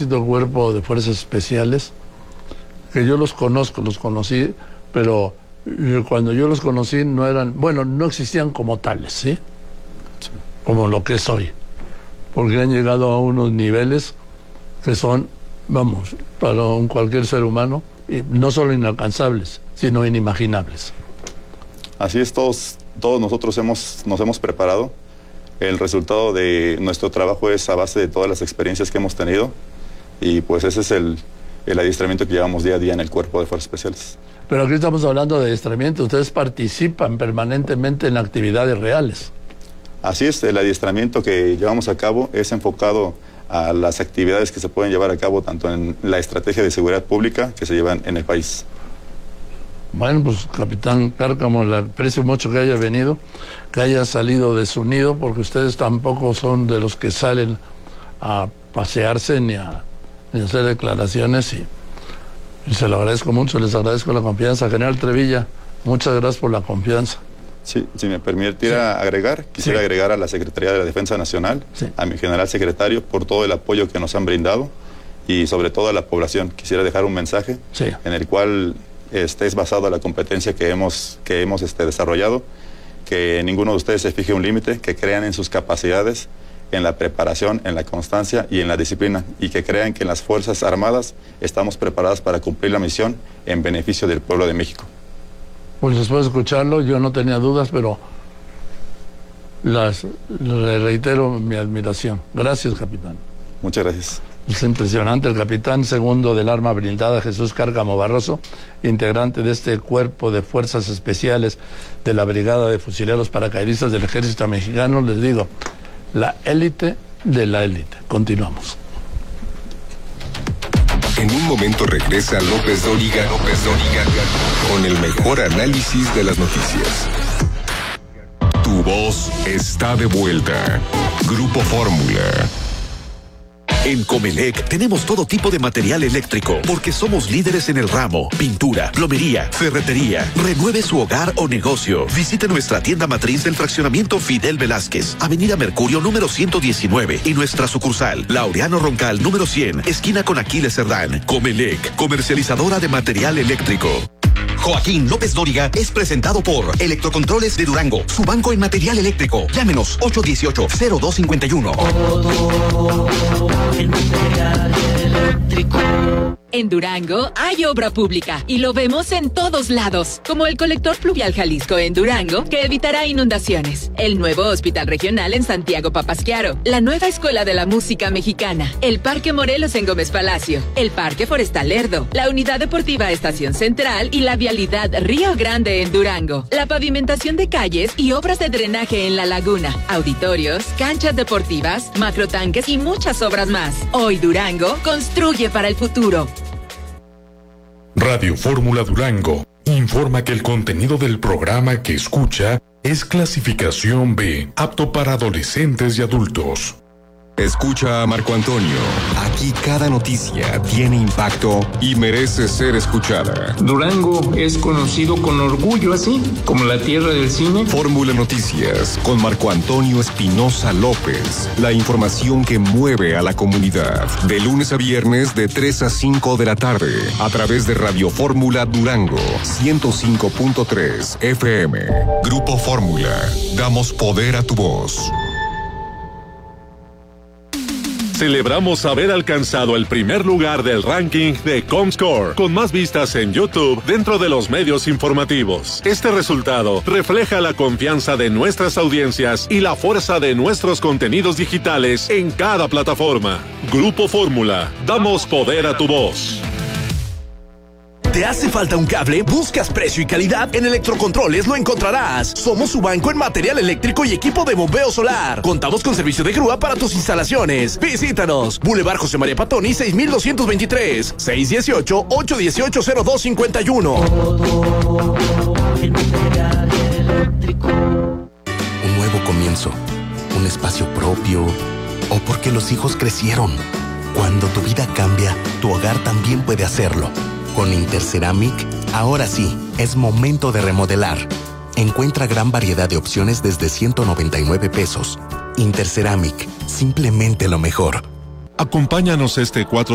Ejército Cuerpo de Fuerzas Especiales, que yo los conocí, pero cuando yo los conocí no existían como tales, ¿sí? Como lo que es hoy, porque han llegado a unos niveles que son, para cualquier ser humano, no solo inalcanzables, sino inimaginables. Así es, todos nosotros nos hemos preparado. El resultado de nuestro trabajo es a base de todas las experiencias que hemos tenido, y pues ese es el adiestramiento que llevamos día a día en el Cuerpo de Fuerzas Especiales. Pero aquí estamos hablando de adiestramiento, ustedes participan permanentemente en actividades reales. Así es, el adiestramiento que llevamos a cabo es enfocado a las actividades que se pueden llevar a cabo tanto en la estrategia de seguridad pública que se llevan en el país. Bueno, pues capitán Cárcamo, le aprecio mucho que haya venido, que haya salido de su nido, porque ustedes tampoco son de los que salen a pasearse ni a hacer declaraciones, y se lo agradezco mucho, les agradezco la confianza. General Trevilla, muchas gracias por la confianza. Sí, si me permitiera quisiera agregar a la Secretaría de la Defensa Nacional, a mi general secretario, por todo el apoyo que nos han brindado, y sobre todo a la población. Quisiera dejar un mensaje en el cual es basado en la competencia que hemos desarrollado, que ninguno de ustedes se fije un límite, que crean en sus capacidades, en la preparación, en la constancia y en la disciplina, y que crean que en las Fuerzas Armadas estamos preparadas para cumplir la misión en beneficio del pueblo de México. Pues después de escucharlo, yo no tenía dudas, pero le reitero mi admiración. Gracias, capitán. Muchas gracias. Es impresionante, el capitán segundo del Arma Blindada, Jesús Cárcamo Barroso, integrante de este Cuerpo de Fuerzas Especiales de la Brigada de Fusileros Paracaidistas del Ejército Mexicano. Les digo, la élite de la élite. Continuamos. En un momento regresa López Dóriga con el mejor análisis de las noticias. Tu voz está de vuelta. Grupo Fórmula. En Comelec tenemos todo tipo de material eléctrico porque somos líderes en el ramo: pintura, plomería, ferretería. Renueve su hogar o negocio. Visite nuestra tienda matriz del fraccionamiento Fidel Velázquez, Avenida Mercurio número 119, y nuestra sucursal Laureano Roncal número 100, esquina con Aquiles Cerdán. Comelec, comercializadora de material eléctrico. Joaquín López Dóriga es presentado por Electrocontroles de Durango, su banco en material eléctrico. Llámenos 818-0251. El material eléctrico. En Durango hay obra pública y lo vemos en todos lados, como el colector pluvial Jalisco en Durango, que evitará inundaciones, el nuevo hospital regional en Santiago Papasquiaro, la nueva escuela de la música mexicana, el Parque Morelos en Gómez Palacio, el Parque Forestal Lerdo, la unidad deportiva Estación Central y la vialidad Río Grande en Durango, la pavimentación de calles y obras de drenaje en la laguna, auditorios, canchas deportivas, macrotanques y muchas obras más. Hoy Durango construye para el futuro. Radio Fórmula Durango informa que el contenido del programa que escucha es clasificación B, apto para adolescentes y adultos. Escucha a Marco Antonio. Aquí cada noticia tiene impacto y merece ser escuchada. Durango es conocido con orgullo así, como la tierra del cine. Fórmula Noticias con Marco Antonio Espinosa López. La información que mueve a la comunidad. De lunes a viernes de 3 a 5 de la tarde. A través de Radio Fórmula Durango 105.3 FM. Grupo Fórmula. Damos poder a tu voz. Celebramos haber alcanzado el primer lugar del ranking de Comscore, con más vistas en YouTube dentro de los medios informativos. Este resultado refleja la confianza de nuestras audiencias y la fuerza de nuestros contenidos digitales en cada plataforma. Grupo Fórmula, damos poder a tu voz. ¿Te hace falta un cable? ¿Buscas precio y calidad? En Electrocontroles lo encontrarás. Somos su banco en material eléctrico y equipo de bombeo solar. Contamos con servicio de grúa para tus instalaciones. Visítanos. Boulevard José María Patoni, 6223. 618-818-0251. El material eléctrico. Un nuevo comienzo. Un espacio propio. O porque los hijos crecieron. Cuando tu vida cambia, tu hogar también puede hacerlo. Con Interceramic, ahora sí, es momento de remodelar. Encuentra gran variedad de opciones desde 199 pesos. Interceramic, simplemente lo mejor. Acompáñanos este 4